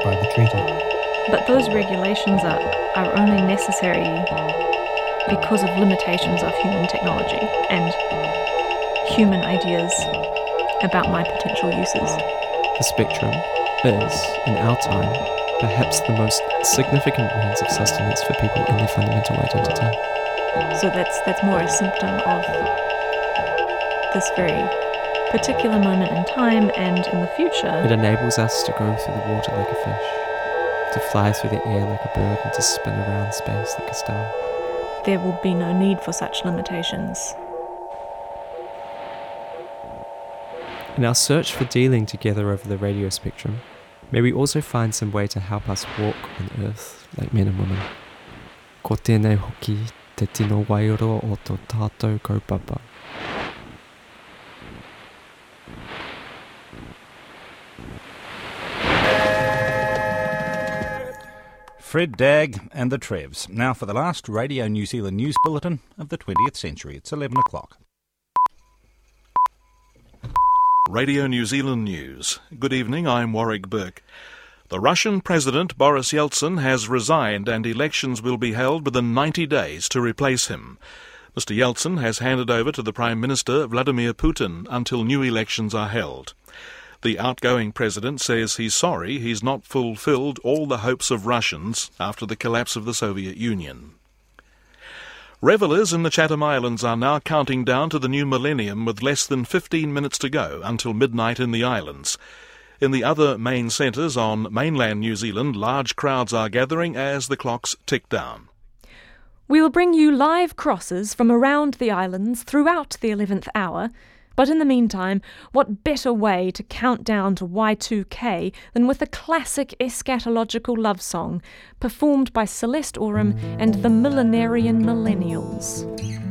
by the treaty. But those regulations are only necessary because of limitations of human technology and human ideas about my potential uses. The spectrum is, in our time, perhaps the most significant means of sustenance for people in their fundamental identity. So that's more a symptom of this very particular moment in time and in the future. It enables us to go through the water like a fish, to fly through the air like a bird, and to spin around space like a star. There will be no need for such limitations. In our search for dealing together over the radio spectrum, may we also find some way to help us walk on Earth like men and women. Ko tēnei hoki te tino wairo o tō tātou kaupapa. Fred Dagg and the Trevs. Now for the last Radio New Zealand news bulletin of the 20th century. It's 11 o'clock. Radio New Zealand News. Good evening, I'm Warwick Burke. The Russian President Boris Yeltsin has resigned and elections will be held within 90 days to replace him. Mr. Yeltsin has handed over to the Prime Minister Vladimir Putin until new elections are held. The outgoing president says he's sorry he's not fulfilled all the hopes of Russians after the collapse of the Soviet Union. Revellers in the Chatham Islands are now counting down to the new millennium with less than 15 minutes to go until midnight in the islands. In the other main centres on mainland New Zealand, large crowds are gathering as the clocks tick down. We will bring you live crosses from around the islands throughout the 11th hour. But in the meantime, what better way to count down to Y2K than with a classic eschatological love song performed by Celeste Aurum and the Millenarian Millennials.